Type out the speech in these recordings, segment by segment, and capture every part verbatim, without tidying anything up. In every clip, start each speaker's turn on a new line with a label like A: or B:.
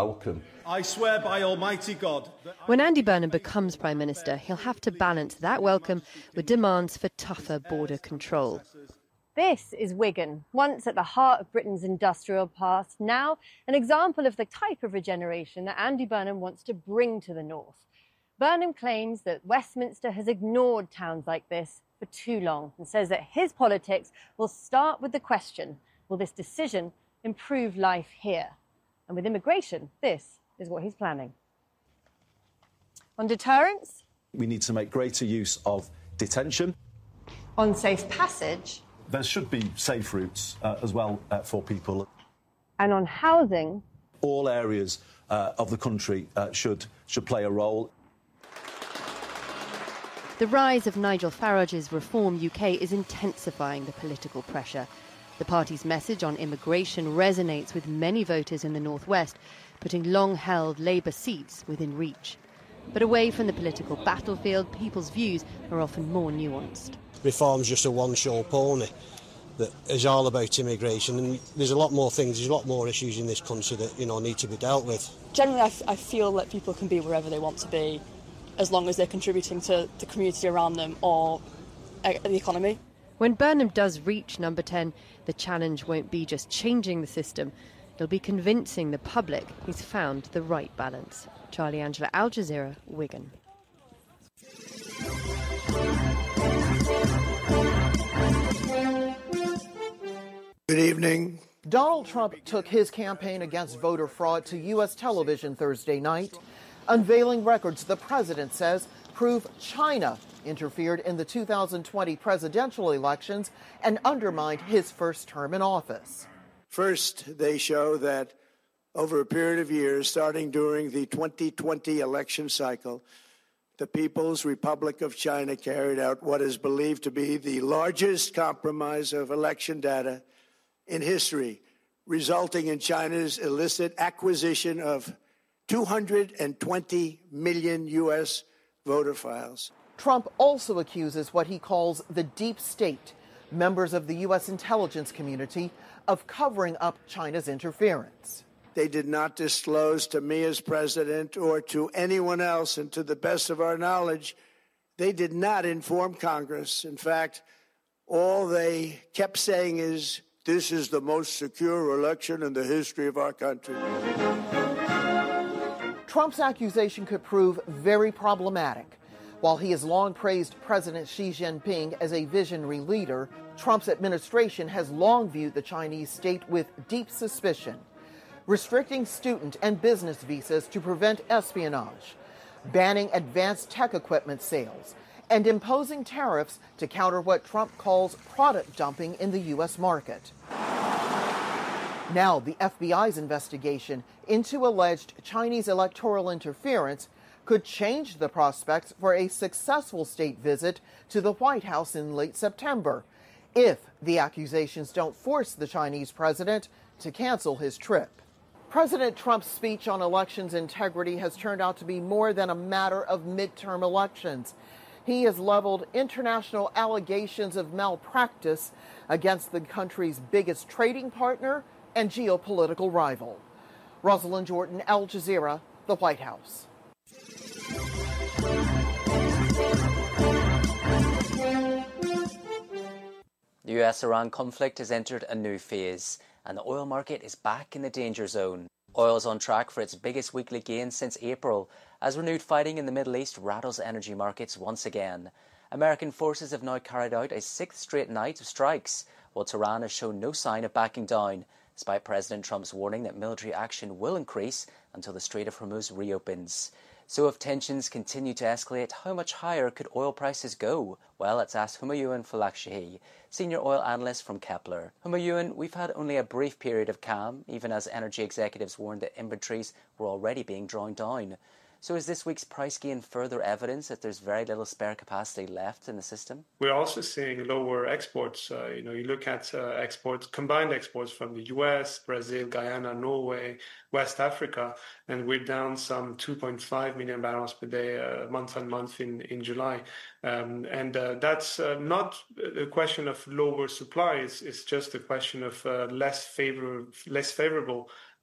A: welcome.
B: I swear by Almighty God.
C: When Andy Burnham becomes Prime Minister, he'll have to balance that welcome with demands for tougher border control. This is Wigan, once at the heart of Britain's industrial past, now an example of the type of regeneration that Andy Burnham wants to bring to the north. Burnham claims that Westminster has ignored towns like this for too long and says that his politics will start with the question, will this decision improve life here? And with immigration, this is what he's planning. On deterrence?
A: We need to make greater use of detention.
C: On safe passage?
A: There should be safe routes uh, as well uh, for people.
C: And on housing?
A: All areas uh, of the country uh, should, should play a role.
C: The rise of Nigel Farage's Reform U K is intensifying the political pressure. The party's message on immigration resonates with many voters in the northwest, putting long-held Labour seats within reach. But away from the political battlefield, people's views are often more nuanced.
D: Reform's just a one-show pony that is all about immigration, and there's a lot more things, there's a lot more issues in this country that, you know, need to be dealt with.
E: Generally, I, f- I feel that people can be wherever they want to be, as long as they're contributing to the community around them or uh, the economy.
C: When Burnham does reach number ten, the challenge won't be just changing the system, it'll be convincing the public he's found the right balance. Charlie Angela, Al Jazeera, Wigan.
F: Good evening.
G: Donald Trump took his campaign against voter fraud to U S television Thursday night, unveiling records the president says prove China interfered in the two thousand twenty presidential elections and undermined his first term in office.
F: First, they show that over a period of years, starting during the twenty twenty election cycle, the People's Republic of China carried out what is believed to be the largest compromise of election data in history, resulting in China's illicit acquisition of two hundred twenty million U S voter files.
G: Trump also accuses what he calls the deep state, members of the U S intelligence community, of covering up China's interference.
F: They did not disclose to me as president or to anyone else, and to the best of our knowledge, they did not inform Congress. In fact, all they kept saying is, this is the most secure election in the history of our country.
G: Trump's accusation could prove very problematic. While he has long praised President Xi Jinping as a visionary leader, Trump's administration has long viewed the Chinese state with deep suspicion, restricting student and business visas to prevent espionage, banning advanced tech equipment sales, and imposing tariffs to counter what Trump calls product dumping in the U S market. Now, the F B I's investigation into alleged Chinese electoral interference could change the prospects for a successful state visit to the White House in late September, if the accusations don't force the Chinese president to cancel his trip. President Trump's speech on elections integrity has turned out to be more than a matter of midterm elections. He has leveled international allegations of malpractice against the country's biggest trading partner and geopolitical rival. Rosalind Jordan, Al Jazeera, the White House.
H: The U S Iran conflict has entered a new phase, and the oil market is back in the danger zone. Oil is on track for its biggest weekly gain since April, as renewed fighting in the Middle East rattles energy markets once again. American forces have now carried out a sixth straight night of strikes, while Tehran has shown no sign of backing down, despite President Trump's warning that military action will increase until the Strait of Hormuz reopens. So if tensions continue to escalate, how much higher could oil prices go? Well, let's ask Humayun Falakshhi, senior oil analyst from Kepler. Humayun, we've had only a brief period of calm, even as energy executives warned that inventories were already being drawn down. So is this week's price gain further evidence that there's very little spare capacity left in the system?
I: We're also seeing lower exports. Uh, you know, you look at uh, exports, combined exports from the U S, Brazil, Guyana, Norway, West Africa, and we're down some two point five million barrels per day, uh, month on month in, in July. Um, and uh, that's uh, not a question of lower supply, it's, it's just a question of uh, less favor, less favorable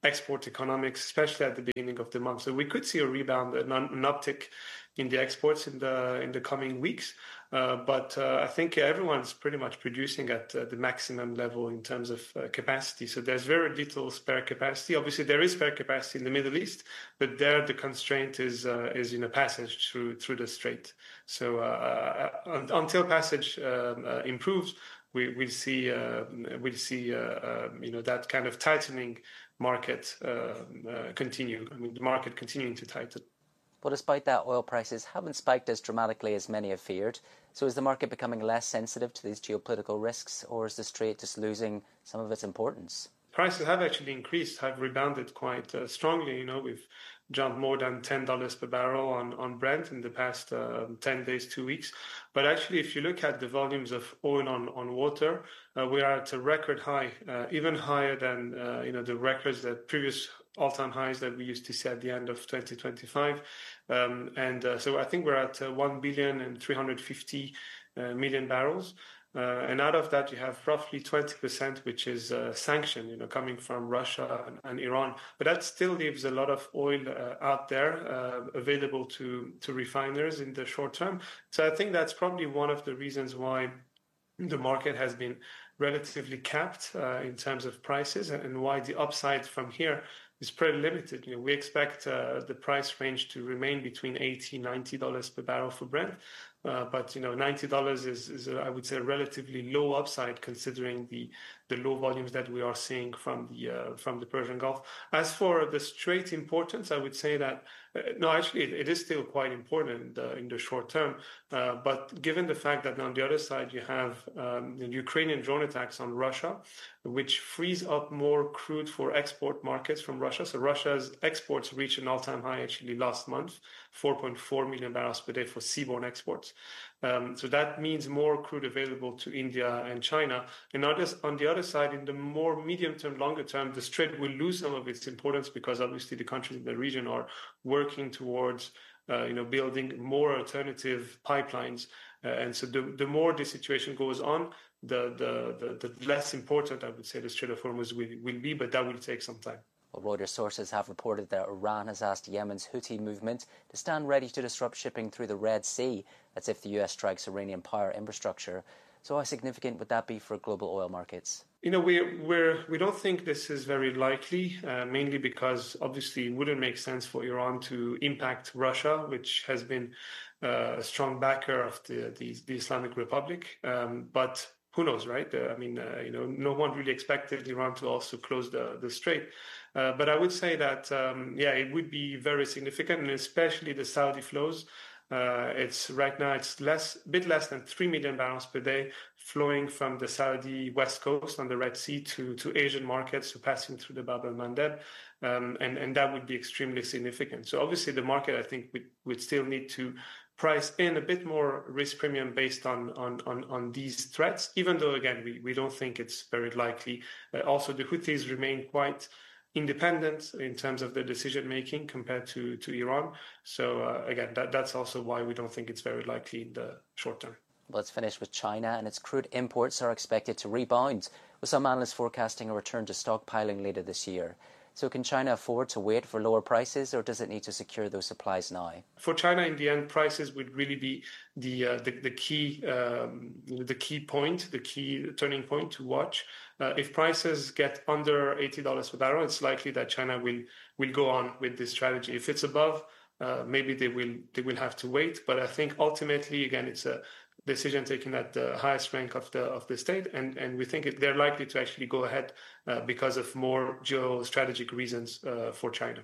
I: export economics, especially at the beginning of the month. So we could see a rebound, an, an uptick in the exports in the in the coming weeks. Uh, but uh, I think everyone's pretty much producing at uh, the maximum level in terms of uh, capacity. So there's very little spare capacity. Obviously, there is spare capacity in the Middle East, but there the constraint is uh, is in a passage through through the strait. So uh, uh, until passage um, uh, improves, we will see uh, we'll see uh, uh, you know that kind of tightening market uh, uh, continue. I mean, the market continuing to tighten.
H: But despite that, oil prices haven't spiked as dramatically as many have feared. So is the market becoming less sensitive to these geopolitical risks, or is the strait just losing some of its importance?
I: Prices have actually increased, have rebounded quite uh, strongly. You know, we've jumped more than ten dollars per barrel on, on Brent in the past uh, ten days, two weeks. But actually, if you look at the volumes of oil on, on water, uh, we are at a record high, uh, even higher than uh, you know the records that previous all-time highs that we used to see at the end of twenty twenty-five. Um, and uh, so I think we're at uh, one billion and three hundred fifty uh, million barrels. Uh, and out of that, you have roughly twenty percent, which is uh, sanctioned, you know, coming from Russia and, and Iran. But that still leaves a lot of oil uh, out there uh, available to, to refiners in the short term. So I think that's probably one of the reasons why the market has been relatively capped uh, in terms of prices, and why the upside from here is pretty limited. You know, we expect uh, the price range to remain between eighty dollars, ninety dollars per barrel for Brent. Uh, but, you know, ninety dollars is, is a, I would say, a relatively low upside considering the, the low volumes that we are seeing from the uh, from the Persian Gulf. As for the strait importance, I would say that, uh, no, actually, it, it is still quite important in the, in the short term. Uh, but given the fact that on the other side, you have um, the Ukrainian drone attacks on Russia, which frees up more crude for export markets from Russia. So Russia's exports reached an all-time high actually last month, four point four million barrels per day for seaborne exports. Um, so that means more crude available to India and China. And others, on the other side, in the more medium term, longer term, the strait will lose some of its importance because obviously the countries in the region are working towards uh, you know, building more alternative pipelines. Uh, and so the, the more the situation goes on, the, the, the, the less important, I would say, the Strait of Hormuz will, will be, but that will take some time.
H: Well, Reuters sources have reported that Iran has asked Yemen's Houthi movement to stand ready to disrupt shipping through the Red Sea. That's if the U S strikes Iranian power infrastructure. So how significant would that be for global oil markets?
I: You know, we we're, we don't think this is very likely, uh, mainly because obviously it wouldn't make sense for Iran to impact Russia, which has been uh, a strong backer of the, the, the Islamic Republic. Um, but who knows, right? Uh, I mean, uh, you know, no one really expected Iran to also close the, the strait. Uh, but I would say that, um, yeah, it would be very significant, and especially the Saudi flows. Uh, it's right now it's less, bit less than three million barrels per day flowing from the Saudi west coast on the Red Sea to, to Asian markets, so passing through the Bab el-Mandeb, um, and and that would be extremely significant. So obviously the market, I think, would would still need to price in a bit more risk premium based on on on, on these threats, even though again we, we don't think it's very likely. Uh, also, the Houthis remain quite independent in terms of their decision making compared to, to Iran. So uh, again, that, that's also why we don't think it's very likely in the short term.
H: Well, let's finish with China, and its crude imports are expected to rebound, with some analysts forecasting a return to stockpiling later this year. So can China afford to wait for lower prices, or does it need to secure those supplies now? For China, in the end, prices would really be the uh, the, the key um, the key point, the key turning point to watch. Uh, if prices get under eighty dollars per barrel, it's likely that China will will go on with this strategy. If it's above, uh, maybe they will they will have to wait. But I think ultimately, again, it's a decision taken at the highest rank of the of the state, and and we think it, they're likely to actually go ahead uh, because of more geostrategic reasons uh, for China.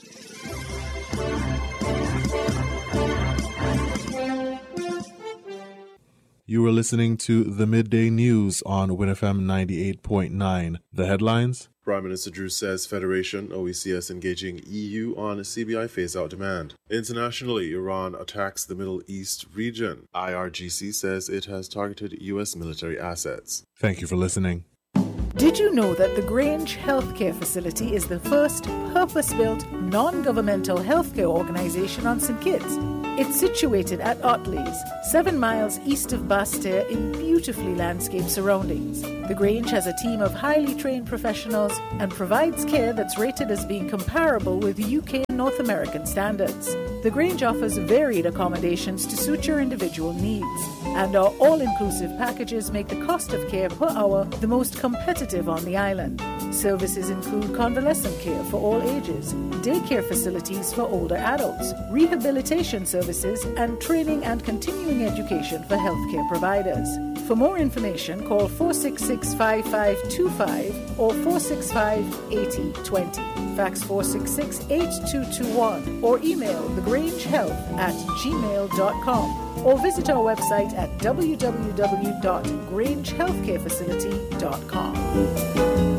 J: You were listening to the Midday News on Win F M ninety-eight point nine. The headlines:
K: Prime Minister Drew says Federation, O E C S engaging E U on C B I phase-out demand. Internationally, Iran attacks the Middle East region. I R G C says it has targeted U S military assets.
J: Thank you for listening.
L: Did you know that the Grange Healthcare Facility is the first purpose-built, non-governmental healthcare organization on Saint Kitts? It's situated at Otley's, seven miles east of Bastia in beautifully landscaped surroundings. The Grange has a team of highly trained professionals and provides care that's rated as being comparable with U K and North American standards. The Grange offers varied accommodations to suit your individual needs, and our all-inclusive packages make the cost of care per hour the most competitive on the island. Services include convalescent care for all ages, daycare facilities for older adults, rehabilitation services, and training and continuing education for healthcare providers. For more information, call four six six, five five two five or four six five, eight zero two zero. Fax four six six, eight two two one or email thegrangehealth at gmail dot com or visit our website at w w w dot grange healthcare facility dot com.